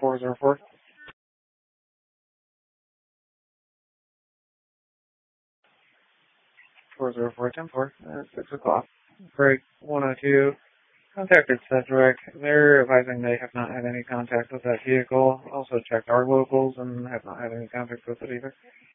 404. 404, 10-4, 6 o'clock. Break 102. Contacted Sedgwick. They're advising they have not had any contact with that vehicle. Also checked our locals and have not had any contact with it either.